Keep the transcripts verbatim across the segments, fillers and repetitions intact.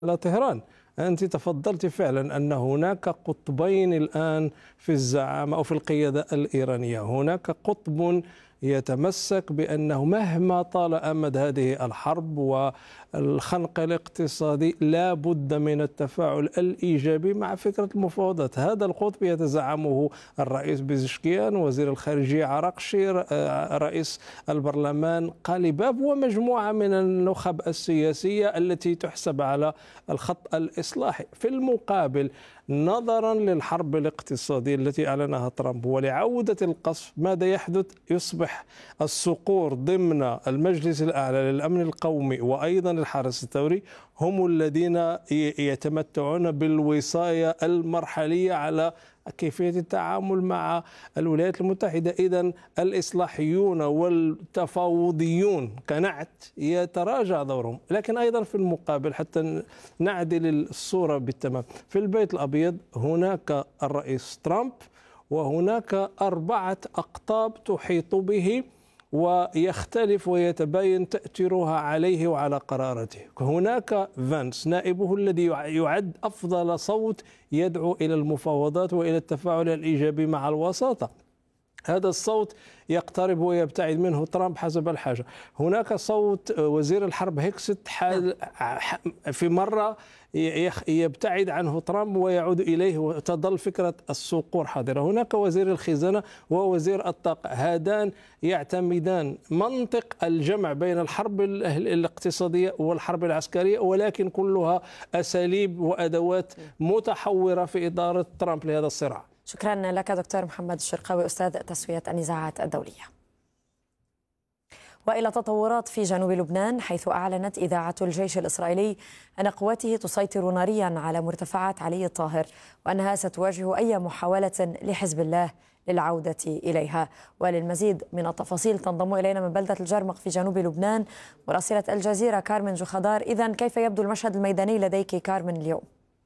طهران. أنت تفضلت فعلا أن هناك قطبين الآن في الزعامة أو في القيادة الإيرانية. هناك قطب يتمسك بأنه مهما طال أمد هذه الحرب والخنق الاقتصادي لا بد من التفاعل الإيجابي مع فكرة المفاوضات. هذا القطب يتزعمه الرئيس بيزشكيان، وزير الخارجية عراقشي، رئيس البرلمان قاليباف، ومجموعة من النخب السياسية التي تحسب على الخط الإصلاحي. في المقابل، نظرا للحرب الاقتصادية التي أعلنها ترامب ولعودة القصف، ماذا يحدث؟ يصبح الصقور ضمن المجلس الأعلى للأمن القومي وأيضا الحرس الثوري هم الذين يتمتعون بالوصاية المرحلية على كيفية التعامل مع الولايات المتحدة. إذن الإصلاحيون والتفاوضيون كنعت يتراجع دورهم. لكن أيضا في المقابل، حتى نعدل الصورة بالتمام، في البيت الأبيض هناك الرئيس ترامب وهناك أربعة أقطاب تحيط به ويختلف ويتباين تأثيرها عليه وعلى قراراته. هناك فانس نائبه الذي يعد أفضل صوت يدعو إلى المفاوضات وإلى التفاعل الإيجابي مع الوساطة. هذا الصوت يقترب ويبتعد منه ترامب حسب الحاجة. هناك صوت وزير الحرب هيكست في مرة يبتعد عنه ترامب ويعود إليه وتظل فكرة الصقور حاضرة. هناك وزير الخزانة ووزير الطاقة، هذان يعتمدان منطق الجمع بين الحرب الاقتصادية والحرب العسكرية، ولكن كلها أساليب وأدوات متحورة في إدارة ترامب لهذا الصراع. شكرا لك دكتور محمد الشرقاوي، أستاذ تسوية النزاعات الدولية. وإلى تطورات في جنوب لبنان، حيث أعلنت إذاعة الجيش الإسرائيلي أن قواته تسيطر ناريا على مرتفعات علي الطاهر، وأنها ستواجه أي محاولة لحزب الله للعودة إليها. وللمزيد من التفاصيل تنضم إلينا من بلدة الجرمق في جنوب لبنان مراسلة الجزيرة كارمن جوخدار. إذن كيف يبدو المشهد الميداني لديك كارمن اليوم؟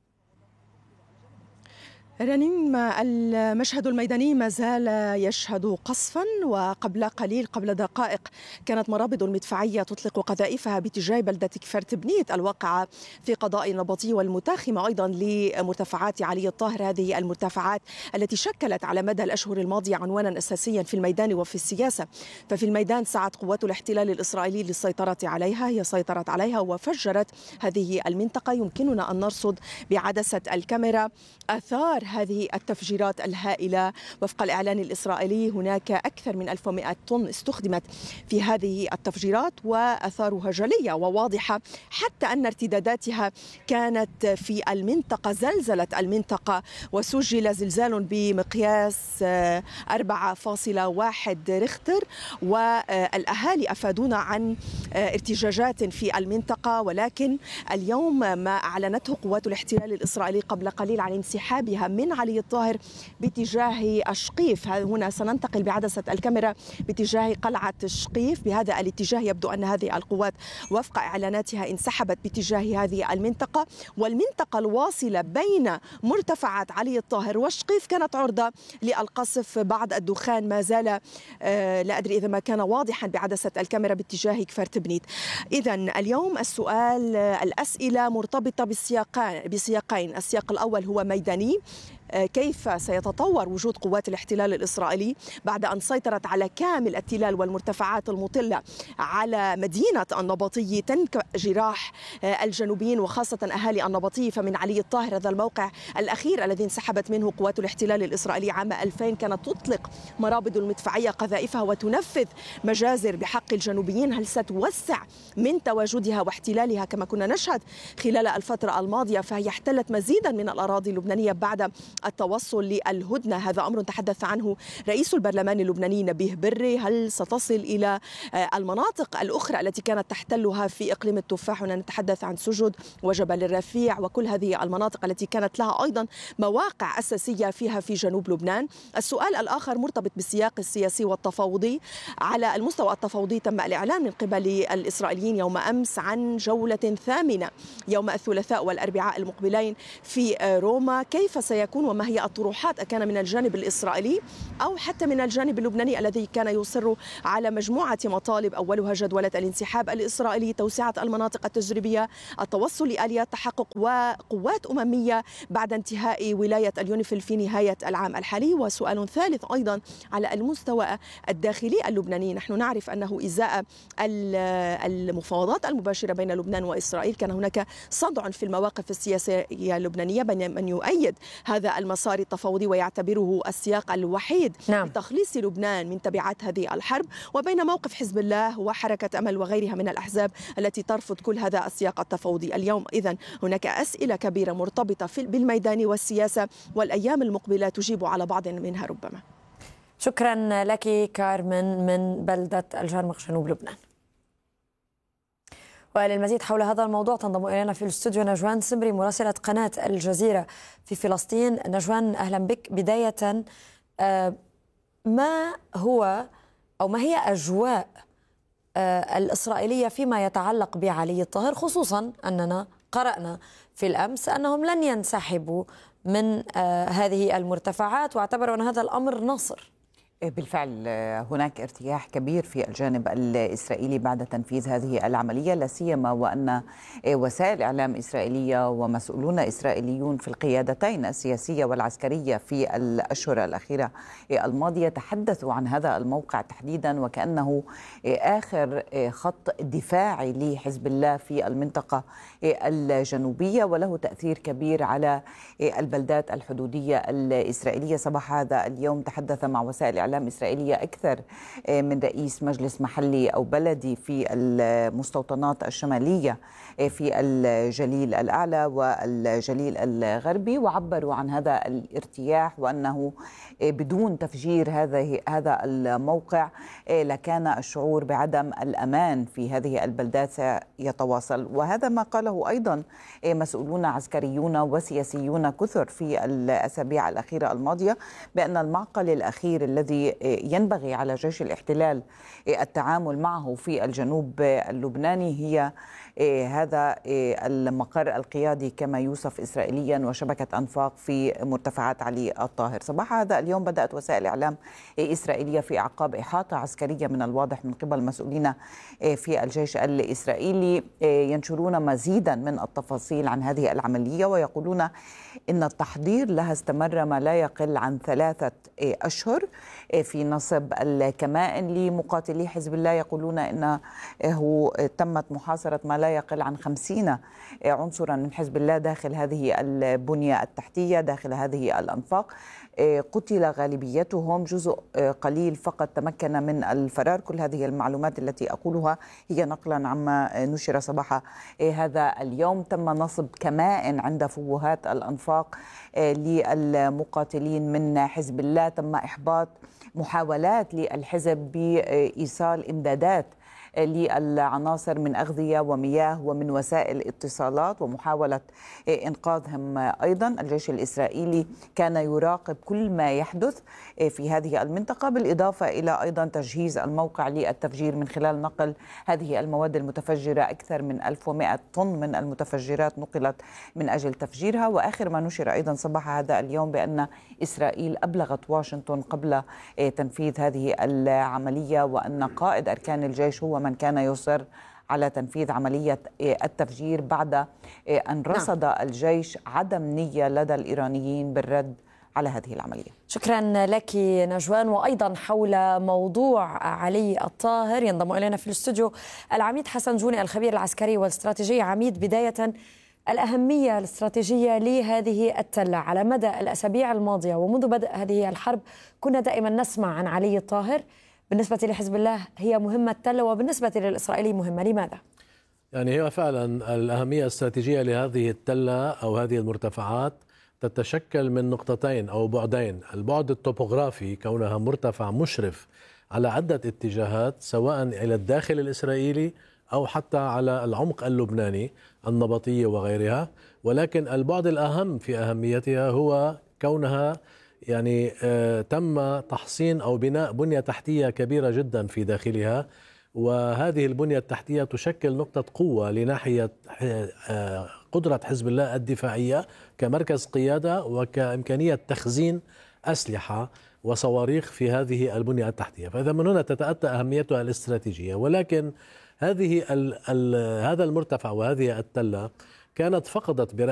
رنين، المشهد الميداني ما زال يشهد قصفا، وقبل قليل قبل دقائق كانت مرابط المدفعية تطلق قذائفها باتجاه بلدة كفر تبنيت الواقعة في قضاء النبطي والمتاخمة أيضا لمرتفعات علي الطاهر. هذه المرتفعات التي شكلت على مدى الأشهر الماضية عنوانا أساسيا في الميدان وفي السياسة. ففي الميدان سعت قوات الاحتلال الإسرائيلي للسيطرة عليها، هي سيطرت عليها وفجرت هذه المنطقة. يمكننا أن نرصد بعدسة الكاميرا آثار هذه التفجيرات الهائلة. وفق الإعلان الإسرائيلي هناك أكثر من ألف ومئة طن استخدمت في هذه التفجيرات، وآثارها جلية وواضحة، حتى أن ارتداداتها كانت في المنطقة. زلزلت المنطقة وسجل زلزال بمقياس أربعة فاصلة واحد ريختر، والأهالي أفادونا عن ارتجاجات في المنطقة. ولكن اليوم ما أعلنته قوات الاحتلال الإسرائيلي قبل قليل عن انسحابها من علي الطاهر باتجاه الشقيف. هنا سننتقل بعدسة الكاميرا باتجاه قلعة الشقيف. بهذا الاتجاه يبدو أن هذه القوات وفق إعلاناتها انسحبت باتجاه هذه المنطقة، والمنطقة الواصلة بين مرتفعات علي الطاهر والشقيف كانت عرضة للقصف. بعض الدخان ما زال لا أدري إذا ما كان واضحا بعدسة الكاميرا باتجاه كفر تبنيت. إذن اليوم السؤال الأسئلة مرتبطة بسياقين بسياقين السياق الأول هو ميداني، كيف سيتطور وجود قوات الاحتلال الإسرائيلي بعد أن سيطرت على كامل التلال والمرتفعات المطلة على مدينة النبطي، تنكأ جراح الجنوبيين وخاصة أهالي النبطي. فمن علي الطاهر، هذا الموقع الأخير الذي انسحبت منه قوات الاحتلال الإسرائيلي عام ألفين، كانت تطلق مرابط المدفعية قذائفها وتنفذ مجازر بحق الجنوبيين. هل ستوسع من تواجدها واحتلالها كما كنا نشهد خلال الفترة الماضية؟ فهي احتلت مزيدا من الأراضي اللبنانية بعد التوصل للهدنة. هذا أمر تحدث عنه رئيس البرلمان اللبناني نبيه بري. هل ستصل إلى المناطق الأخرى التي كانت تحتلها في إقليم التفاح؟ هنا نتحدث عن سجد وجبل الرفيع وكل هذه المناطق التي كانت لها أيضا مواقع أساسية فيها في جنوب لبنان. السؤال الآخر مرتبط بالسياق السياسي والتفاوضي. على المستوى التفاوضي تم الإعلان من قبل الإسرائيليين يوم أمس عن جولة ثامنة يوم الثلاثاء والأربعاء المقبلين في روما. كيف سيكون يفعلون وما هي الطروحات، أكان من الجانب الإسرائيلي أو حتى من الجانب اللبناني الذي كان يصر على مجموعة مطالب، أولها جدولة الانسحاب الإسرائيلي، توسعة المناطق التجريبية، التوصل لآليات تحقق وقوات أممية بعد انتهاء ولاية اليونيفيل في نهاية العام الحالي. وسؤال ثالث أيضا على المستوى الداخلي اللبناني، نحن نعرف أنه إزاء المفاوضات المباشرة بين لبنان وإسرائيل كان هناك صدع في المواقف السياسية اللبنانية بين من يؤيد هذا المسار التفاوضي ويعتبره السياق الوحيد نعم. لتخليص لبنان من تبعات هذه الحرب، وبين موقف حزب الله وحركة أمل وغيرها من الأحزاب التي ترفض كل هذا السياق التفاوضي اليوم. إذن هناك أسئلة كبيرة مرتبطة بالميدان والسياسة، والأيام المقبلة تجيب على بعض منها ربما. شكرا لك كارمن من بلدة الجرمق جنوب لبنان. وللمزيد حول هذا الموضوع تنضم إلينا في الاستوديو نجوان سمري مراسلة قناة الجزيرة في فلسطين. نجوان أهلا بك. بداية ما هو أو ما هي أجواء الإسرائيلية فيما يتعلق بعلي الطاهر، خصوصا أننا قرأنا في الأمس أنهم لن ينسحبوا من هذه المرتفعات واعتبروا أن هذا الأمر نصر؟ بالفعل هناك ارتياح كبير في الجانب الإسرائيلي بعد تنفيذ هذه العملية، لا سيما وأن وسائل إعلام إسرائيلية ومسؤولون إسرائيليون في القيادتين السياسية والعسكرية في الأشهر الأخيرة الماضية تحدثوا عن هذا الموقع تحديدا وكأنه آخر خط دفاعي لحزب الله في المنطقة الجنوبية، وله تأثير كبير على البلدات الحدودية الإسرائيلية. صباح هذا اليوم تحدث مع وسائل إعلام إسرائيلية أكثر من رئيس مجلس محلي أو بلدي في المستوطنات الشمالية في الجليل الأعلى والجليل الغربي، وعبروا عن هذا الارتياح وأنه بدون تفجير هذا هذا الموقع لكان الشعور بعدم الأمان في هذه البلدات سيتواصل. وهذا ما قاله أيضا مسؤولون عسكريون وسياسيون كثر في الأسابيع الأخيرة الماضية، بأن المعقل الأخير الذي ينبغي على جيش الاحتلال التعامل معه في الجنوب اللبناني هي هذا المقر القيادي كما يوصف إسرائيليا وشبكة أنفاق في مرتفعات علي الطاهر. صباح هذا اليوم بدأت وسائل إعلام إسرائيلية في أعقاب إحاطة عسكرية من الواضح من قبل مسؤولين في الجيش الإسرائيلي ينشرون مزيدا من التفاصيل عن هذه العملية، ويقولون إن التحضير لها استمر ما لا يقل عن ثلاثة أشهر في نصب الكمائن لمقاتلي حزب الله. يقولون إنه تمت محاصرة ما لا يقل عن خمسين عنصرا من حزب الله داخل هذه البنية التحتية داخل هذه الأنفاق. قتل غالبيتهم، جزء قليل فقط تمكن من الفرار. كل هذه المعلومات التي أقولها هي نقلا عما نشر صباح هذا اليوم. تم نصب كمائن عند فوهات الأنفاق للمقاتلين من حزب الله. تم إحباط محاولات للحزب بإيصال إمدادات للعناصر من أغذية ومياه ومن وسائل اتصالات ومحاولة إنقاذهم. أيضا الجيش الإسرائيلي كان يراقب كل ما يحدث في هذه المنطقة، بالإضافة إلى أيضا تجهيز الموقع للتفجير من خلال نقل هذه المواد المتفجرة. أكثر من ألف ومئة طن من المتفجرات نقلت من أجل تفجيرها. وآخر ما نشر أيضا صباح هذا اليوم بأن إسرائيل أبلغت واشنطن قبل تنفيذ هذه العملية، وأن قائد أركان الجيش هو من كان يصر على تنفيذ عملية التفجير بعد أن رصد الجيش عدم نية لدى الإيرانيين بالرد على هذه العملية. شكرا لك نجوان. وأيضا حول موضوع علي الطاهر ينضم إلينا في الاستوديو العميد حسن جوني الخبير العسكري والاستراتيجي. عميد، بداية الأهمية الاستراتيجية لهذه التلة على مدى الأسابيع الماضية ومنذ بدء هذه الحرب كنا دائما نسمع عن علي الطاهر. بالنسبة لحزب الله هي مهمة تلة، وبالنسبة للإسرائيلي مهمة. لماذا؟ يعني هي فعلا الأهمية الاستراتيجية لهذه التلة أو هذه المرتفعات تتشكل من نقطتين أو بعدين. البعد الطبوغرافي كونها مرتفع مشرف على عدة اتجاهات سواء إلى الداخل الإسرائيلي أو حتى على العمق اللبناني النبطية وغيرها، ولكن البعد الأهم في أهميتها هو كونها يعني تم تحصين أو بناء بنية تحتية كبيرة جدا في داخلها، وهذه البنية التحتية تشكل نقطة قوة لناحية قدرة حزب الله الدفاعية كمركز قيادة وكإمكانية تخزين أسلحة وصواريخ في هذه البنية التحتية. فإذا من هنا تتأتى أهميتها الاستراتيجية. ولكن هذه ال ال هذا المرتفع وهذه التلة كانت فقدت